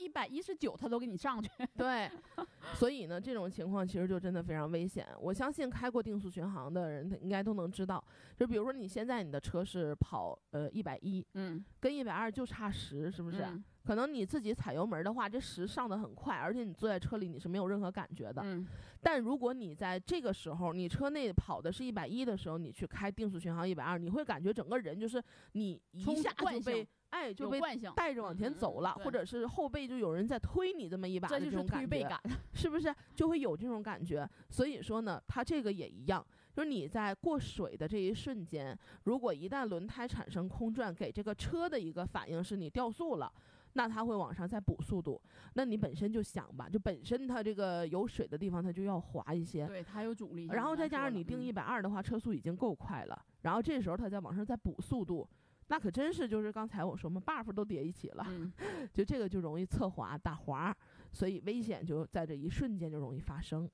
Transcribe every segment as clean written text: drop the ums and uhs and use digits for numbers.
119他都给你上去。 对，所以呢，这种情况其实就真的非常危险。我相信开过定速巡航的人，他应该都能知道，就比如说你现在你的车是跑110，跟120就差10，是不是？可能你自己踩油门的话，这10上得很快，而且你坐在车里你是没有任何感觉的。但如果你在这个时候，你车内跑的是110的时候，你去开定速巡航120，你会感觉整个人就是你一下就被带着往前走了，或者是后背就有人在推你这么一把的这种感觉，是不是就会有这种感觉？所以说呢，它这个也一样，就是你在过水的这一瞬间，如果一旦轮胎产生空转，给这个车的一个反应是你掉速了，那它会往上再补速度。那你本身就想吧，就本身它这个有水的地方它就要滑一些， 对，它有阻力， 然后再加上你定120的话，车速已经够快了，然后这时候它再往上再补速度，那可真是就是刚才我说嘛 ，buff 都叠一起了，就这个就容易侧滑打滑，所以危险就在这一瞬间就容易发生。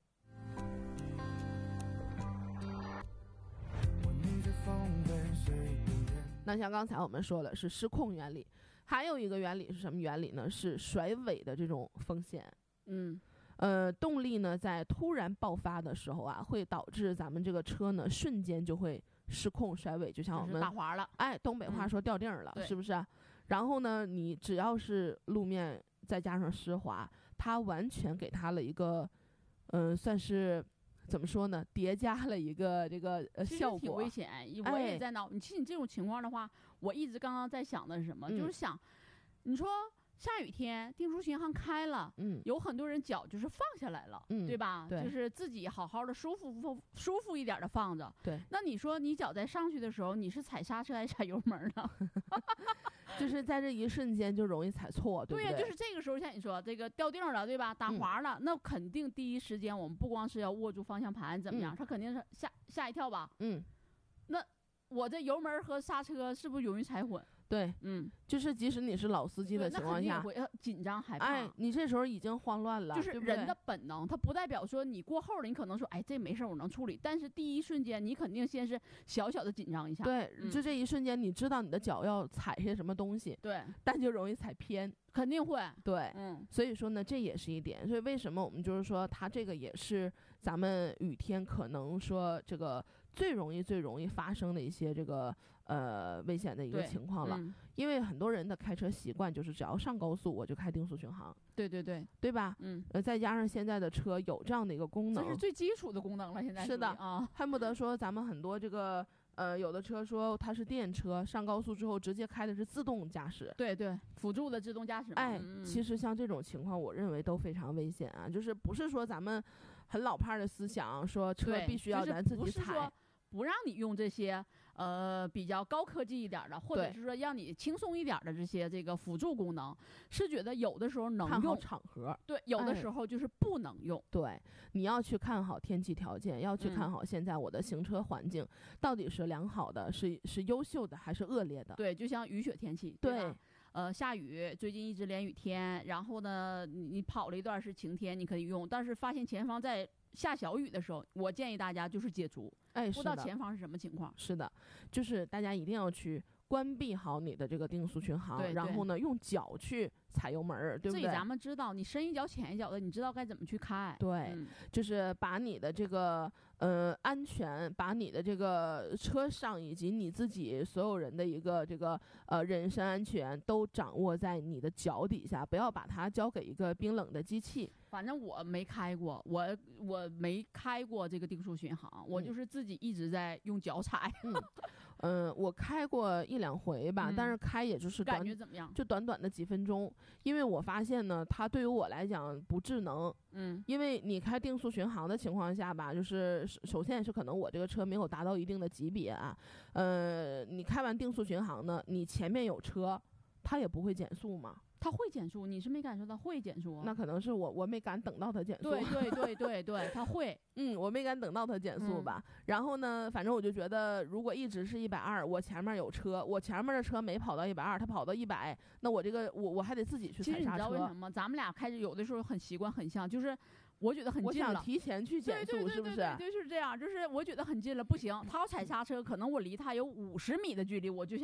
那像刚才我们说了是失控原理，还有一个原理是什么原理呢？是甩尾的这种风险。动力呢在突然爆发的时候啊，会导致咱们这个车呢瞬间就会失控甩尾，就像我们打滑了， 东北话说掉腚了，是不是？然后呢，你只要是路面再加上湿滑，它完全给它了一个，算是怎么说呢？叠加了一个这个效果， 挺危险。我也在闹。其实你这种情况的话，我一直刚刚在想的是什么？就是想，你说下雨天定速巡航开了，有很多人脚就是放下来了，对吧？ 对， 就是自己好好的舒服一点的放着。 对， 那你说你脚在上去的时候，你是踩刹车还是踩油门呢？ 就是在这一瞬间就容易踩错，对不对？ 对呀，就是这个时候像你说这个掉腚了，对吧？打滑了，那肯定第一时间我们不光是要握住方向盘怎么样，它肯定是吓一跳吧。那我这油门和刹车是不是容易踩混？ 对，就是即使你是老司机的情况下， 那肯定也会紧张害怕。 你这时候已经慌乱了， 就是人的本能，它不代表说你过后了，你可能说，这没事我能处理，但是第一瞬间你肯定先是小小的紧张一下。 对，就这一瞬间，你知道你的脚要踩些什么东西， 对， 但就容易踩偏。 肯定会， 对，所以说呢，这也是一点。所以为什么我们就是说，它这个也是咱们雨天可能说这个最容易发生的一些这个危险的一个情况了。因为很多人的开车习惯就是只要上高速我就开定速巡航，对吧？再加上现在的车有这样的一个功能， 这是最基础的功能了。现在是的啊，恨不得说咱们很多这个。有的车说它是电车，上高速之后直接开的是自动驾驶， 对，辅助的自动驾驶。 其实像这种情况，我认为都非常危险啊。就是不是说咱们很老派的思想，说车必须要咱自己踩。 不让你用这些比较高科技一点的，或者是说让你轻松一点的这些这个辅助功能，是觉得有的时候能用， 看好场合， 对，有的时候就是不能用。 对，你要去看好天气条件，要去看好现在我的行车环境到底是良好的，是优秀的还是恶劣的。 对，就像雨雪天气，对吧？下雨，最近一直连雨天，然后呢，你跑了一段是晴天，你可以用，但是发现前方在下小雨的时候，我建议大家就是解除。不知道前方是什么情况。 是的，就是大家一定要去关闭好你的这个定速巡航，然后呢用脚去踩油门，对不对？ 这咱们知道，你深一脚浅一脚的，你知道该怎么去开。 对，就是把你的这个安全，把你的这个车上以及你自己所有人的一个这个人身安全都掌握在你的脚底下，不要把它交给一个冰冷的机器。 反正我没开过，我没开过这个定速巡航，我就是自己一直在用脚踩。 我开过1、2回吧，但是开也就是感觉怎么样？ 就短短的几分钟，因为我发现呢，它对于我来讲不智能。因为你开定速巡航的情况下吧，就是首先是可能我这个车没有达到一定的级别啊。你开完定速巡航呢，你前面有车，它也不会减速嘛。 它会减速，你是没感受到会减速。 那可能是我没敢等到它减速。 对，它会。 我没敢等到它减速吧。然后呢，反正我就觉得，如果一直是120，我前面有车，我前面的车没跑到120，它跑到100，那我这个我还得自己去踩刹车。 其实你知道为什么吗？咱们俩开始有的时候很习惯，很像，就是我觉得很近了， 我想提前去减速，是不是？ 对，就是这样，就是我觉得很近了，不行，他要踩刹车，可能我离他有50米的距离，我就想。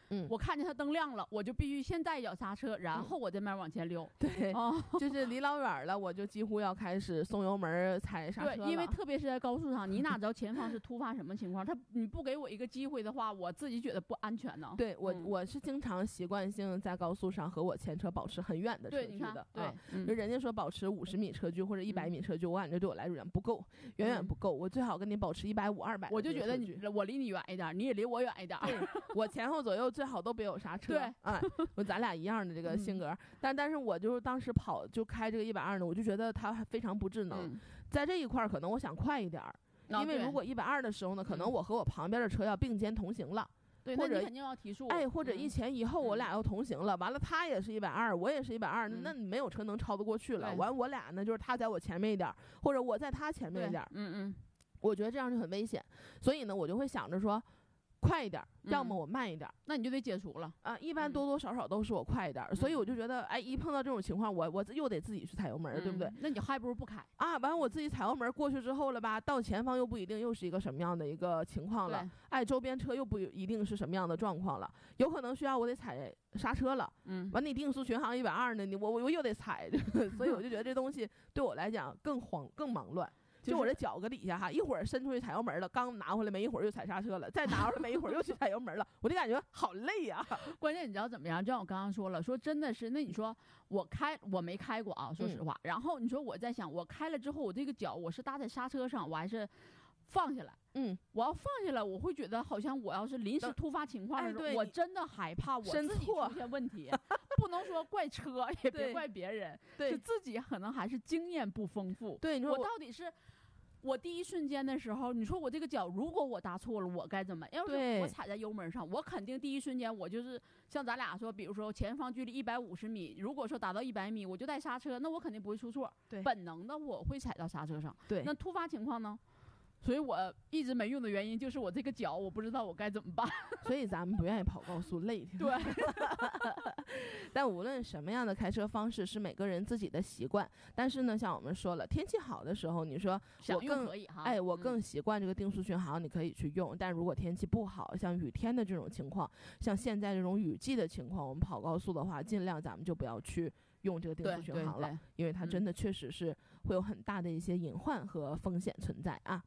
我看见它灯亮了，我就必须先带一脚刹车，然后我再慢慢往前溜。 对，就是离老远了，我就几乎要开始松油门踩刹车了。 对，因为特别是在高速上，你哪知道前方是突发什么情况？你不给我一个机会的话，我自己觉得不安全呢。 对，我是经常习惯性在高速上和我前车保持很远的车距的。 对， 就人家说保持50米车距或者100米车距，我感觉对我来说不够，远远不够。我最好跟你保持150、200。 我就觉得我离你远一点，你也离我远一点。 我前后左右最好都别有刹车。 对， 咱俩一样的这个性格。但是我就是当时开这个120呢，我就觉得它非常不智能。在这一块可能我想快一点，因为如果120的时候呢，可能我和我旁边的车要并肩同行了。 对， 或者你肯定要提速。 或者一前一后我俩要同行了，完了他也是120，我也是120，那没有车能超得过去了。完我俩呢，就是他在我前面一点，或者我在他前面一点。我觉得这样就很危险，所以呢，我就会想着说，快一点，要么我慢一点， 那你就得解除了啊。一般多多少少都是我快一点，所以我就觉得，一碰到这种情况，我又得自己去踩油门，对不对？ 那你还不如不开啊。完我自己踩油门过去之后了吧，到前方又不一定又是一个什么样的一个情况了，周边车又不一定是什么样的状况了，有可能需要我得踩刹车了，完你定速巡航120呢，我又得踩，所以我就觉得这东西对我来讲更忙乱。就我这脚搁底下哈，一会儿伸出去踩油门了，刚拿回来没一会儿又踩刹车了，再拿回来没一会儿又去踩油门了，我就感觉好累呀。 关键你知道怎么样？就像我刚刚说了，说真的是，那你说我没开过啊，说实话。然后你说我在想，我开了之后，我这个脚我是搭在刹车上，我还是放下来？我要放下来，我会觉得好像我要是临时突发情况的时候，我真的害怕我自己出现问题。不能说怪车，也别怪别人，是自己可能还是经验不丰富。 对，你说我到底是。我第一瞬间的时候，你说我这个脚，如果我搭错了，我该怎么？要是我踩在油门上，我肯定第一瞬间我就是像咱俩说，比如说前方距离150米，如果说达到100米，我就带刹车，那我肯定不会出错。 对， 本能的我会踩到刹车上。 对， 那突发情况呢？所以我一直没用的原因就是我这个脚，我不知道我该怎么办。 所以咱们不愿意跑高速，累。 对。 但无论什么样的开车方式是每个人自己的习惯，但是呢，像我们说了，天气好的时候，你说我更习惯这个定速巡航，你可以去用。但如果天气不好，像雨天的这种情况，像现在这种雨季的情况，我们跑高速的话，尽量咱们就不要去用这个定速巡航了，因为它真的确实是会有很大的一些隐患和风险存在啊。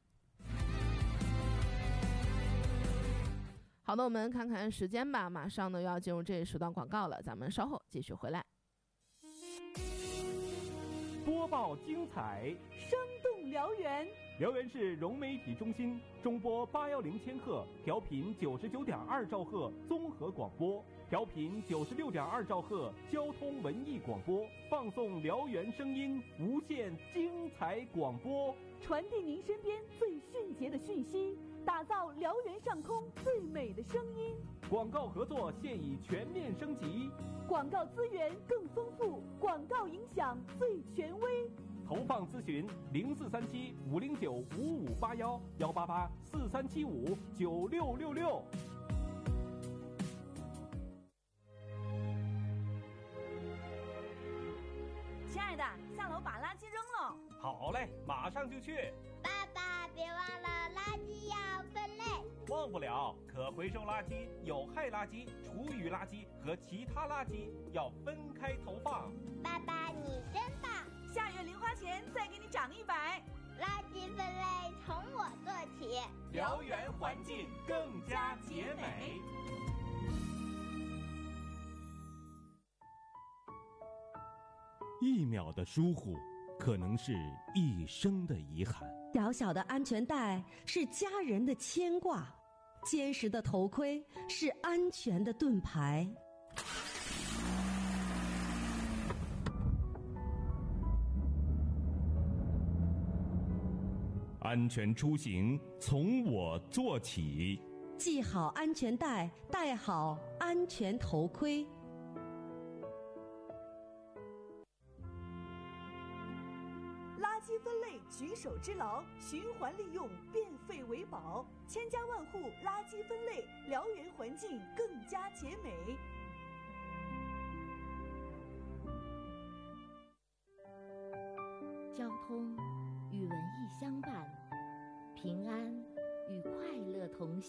好的，我们看看时间吧，马上呢又要进入这一时段广告了，咱们稍后继续回来。 播报精彩， 生动辽源。 辽源市融媒体中心中波810千赫，调频99.2兆赫综合广播，调频96.2兆赫交通文艺广播，放送辽源声音，无限精彩广播， 传递您身边最迅捷的讯息，打造辽源上空最美的声音。 广告合作现已全面升级， 广告资源更丰富，广告影响最权威。 投放咨询0437-509-5581，188-4375-9666。 亲爱的，下楼把垃圾扔了。 好嘞，马上就去。 爸爸，别忘了垃圾要分类。 忘不了，可回收垃圾、有害垃圾、厨余垃圾和其他垃圾要分开投放。 爸爸，你真棒！ 下月零花钱再给你涨100。 垃圾分类从我做起， 辽源环境更加洁美。1秒的疏忽，可能是一生的遗憾。 小小的安全带是家人的牵挂，坚实的头盔是安全的盾牌。 安全出行从我做起， 系好安全带，戴好安全头盔。 垃圾分类举手之劳，循环利用，变废为宝，千家万户垃圾分类，辽源环境更加洁美。 交通与文艺相伴，平安与快乐同行。